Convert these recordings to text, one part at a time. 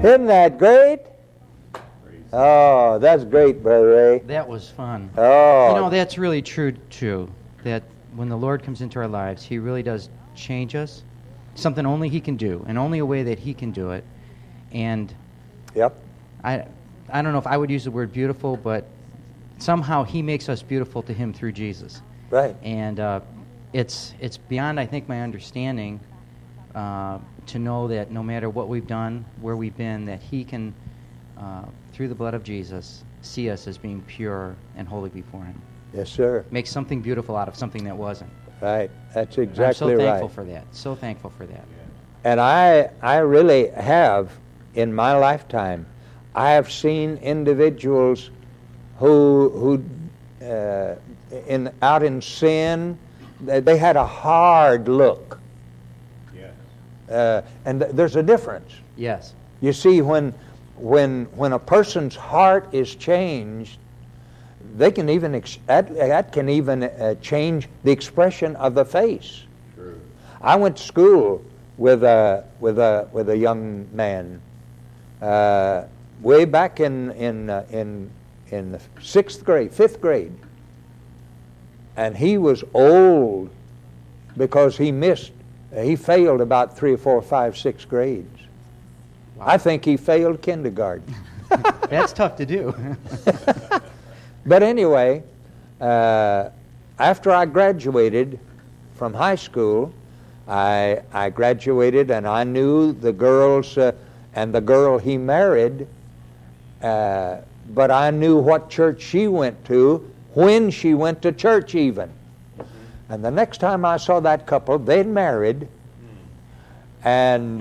Isn't that great? Oh, that's great, Brother Ray. That was fun. Oh. You know, that's really true, too. That when the Lord comes into our lives, He really does change us. Something only He can do, and only a way that He can do it. And Yep. I don't know if I would use the word beautiful, but somehow He makes us beautiful to Him through Jesus. Right. And it's beyond, I think, my understanding to know that no matter what we've done, where we've been, that He can, through the blood of Jesus, see us as being pure and holy before Him. Yes, sir. Make something beautiful out of something that wasn't. Right. That's I'm exactly so right. thankful for that. So thankful for that. And I really have, in my lifetime, I have seen individuals who out in sin, they had a hard look. Yes. And there's a difference. Yes. You see, when a person's heart is changed, they can even that can even change the expression of the face. True. I went to school with a young man way back in the fifth grade, and he was old because he failed about 3 or 4 or 5, 6 grades. Wow. I think he failed kindergarten. That's tough to do. But anyway, after I graduated from high school, I graduated and I knew the girls and the girl he married, but I knew what church she went to, when she went to church even. And the next time I saw that couple, they'd married, and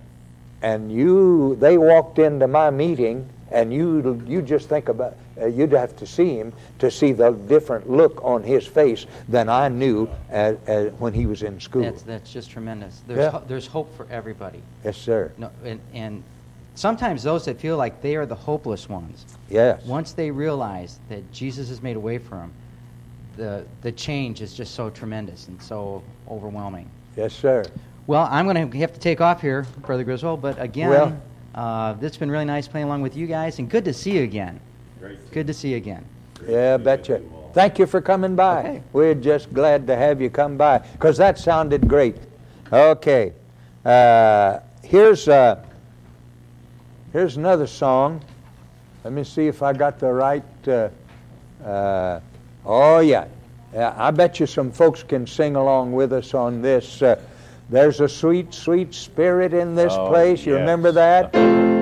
they walked into my meeting, and you just think about, you'd have to see him to see the different look on his face than I knew when he was in school. That's just tremendous. There's hope for everybody. Yes, sir. No, and sometimes those that feel like they are the hopeless ones, Yes. once they realize that Jesus has made a way for them, the change is just so tremendous and so overwhelming. Yes, sir. Well, I'm going to have to take off here, Brother Griswold, but again, it's been really nice playing along with you guys, and good to see you again. Great. Good to see you again. Yeah, betcha. Thank you for coming by. Okay. We're just glad to have you come by, because that sounded great. Okay. Here's another song. Let me see if I got the right... oh, yeah. I bet you some folks can sing along with us on this. There's a sweet, sweet spirit in this place. You yes. remember that?